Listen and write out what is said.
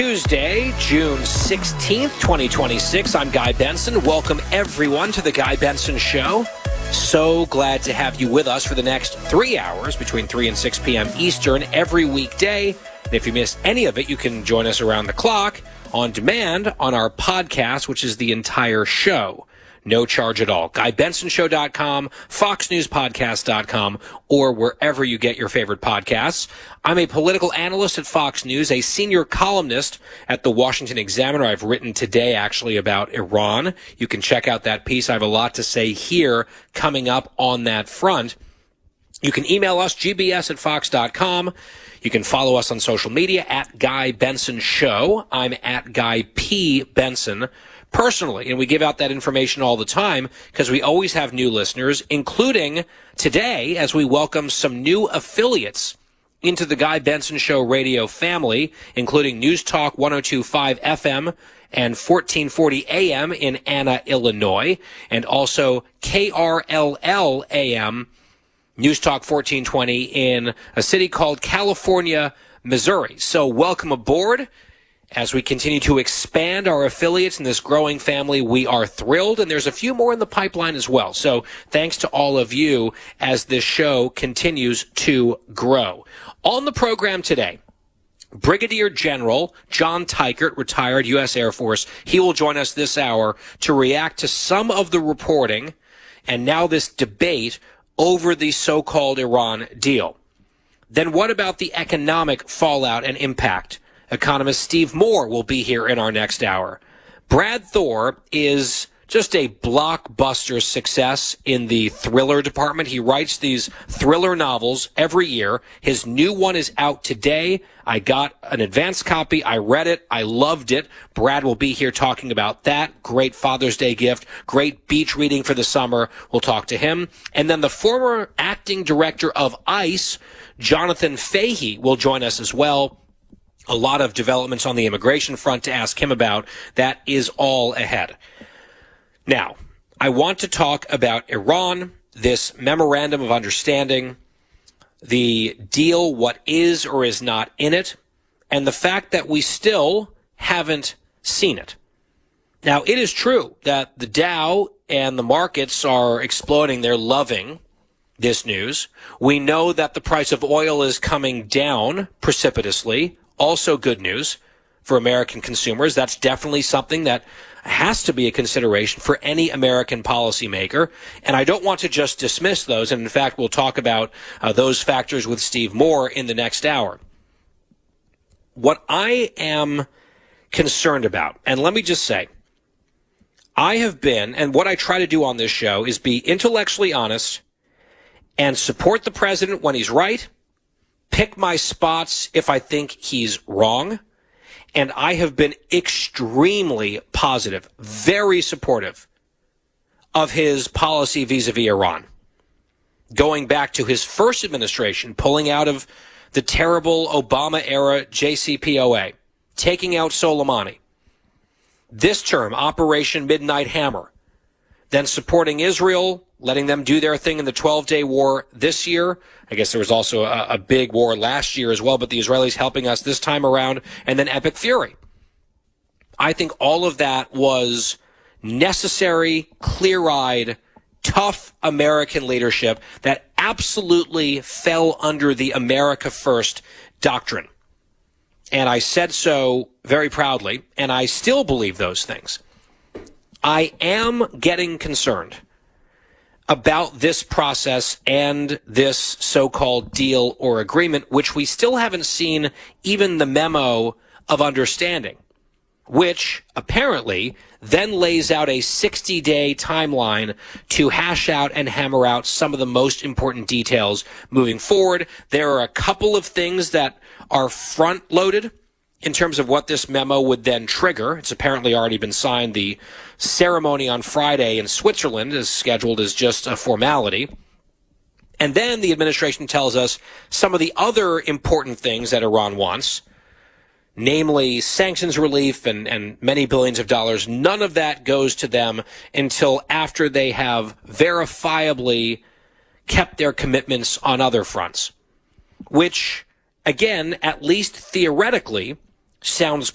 Tuesday, June 16th, 2026. I'm Guy Benson. Welcome, everyone, to the Guy Benson Show. So glad to have you with us for the next 3 hours between 3 and 6 p.m. Eastern every weekday. And if you miss any of it, you can join us around the clock on demand on our podcast, which is the entire show. No charge at all. GuyBensonShow.com, FoxNewsPodcast.com, or wherever you get your favorite podcasts. I'm a political analyst at Fox News, a senior columnist at the Washington Examiner. I've written today, actually, about Iran. You can check out that piece. I have a lot to say here coming up on that front. You can email us, gbs@fox.com. You can follow us on social media at Guy Benson Show. I'm at Guy P. Benson. Personally, and we give out that information all the time because we always have new listeners, including today as we welcome some new affiliates into the Guy Benson Show radio family, including News Talk 102.5 FM and 1440 AM in Anna, Illinois, and also KRLL AM, News Talk 1420 in a city called California, Missouri. So welcome aboard. As we continue to expand our affiliates in this growing family, we are thrilled, and there's a few more in the pipeline as well. So thanks to all of you as this show continues to grow. On the program today, Brigadier General John Teichert, retired U.S. Air Force. He will join us this hour to react to some of the reporting and now this debate over the so-called Iran deal. Then what about the economic fallout and impact? Economist Steve Moore will be here in our next hour. Brad Thor is just a blockbuster success in the thriller department. He writes these thriller novels every year. His new one is out today. I got an advance copy. I read it. I loved it. Brad will be here talking about that. Great Father's Day gift. Great beach reading for the summer. We'll talk to him. And then the former acting director of ICE, Jonathan Fahey, will join us as well. A lot of developments on the immigration front to ask him about. That is all ahead. Now, I want to talk about Iran, this memorandum of understanding, the deal, what is or is not in it, and the fact that we still haven't seen it. Now, it is true that the Dow and the markets are exploding. They're loving this news. We know that the price of oil is coming down precipitously. Also good news for American consumers. That's definitely something that has to be a consideration for any American policymaker. And I don't want to just dismiss those. And in fact, we'll talk about those factors with Steve Moore in the next hour. What I am concerned about, and let me just say, I have been, and what I try to do on this show is be intellectually honest and support the president when he's right, pick my spots if I think he's wrong. And I have been extremely positive, very supportive of his policy vis-a-vis Iran. Going back to his first administration, pulling out of the terrible Obama-era JCPOA, taking out Soleimani. This term, Operation Midnight Hammer. Then supporting Israel, letting them do their thing in the 12-day war this year. I guess there was also a big war last year as well, but the Israelis helping us this time around, and then Epic Fury. I think all of that was necessary, clear-eyed, tough American leadership that absolutely fell under the America First doctrine. And I said so very proudly, and I still believe those things. I am getting concerned about this process and this so-called deal or agreement, which we still haven't seen even the memo of understanding, which apparently then lays out a 60-day timeline to hash out and hammer out some of the most important details moving forward. There are a couple of things that are front-loaded in terms of what this memo would then trigger. It's apparently already been signed. The ceremony on Friday in Switzerland is scheduled as just a formality. And then the administration tells us some of the other important things that Iran wants, namely sanctions relief and many billions of dollars. None of that goes to them until after they have verifiably kept their commitments on other fronts, which, again, at least theoretically, sounds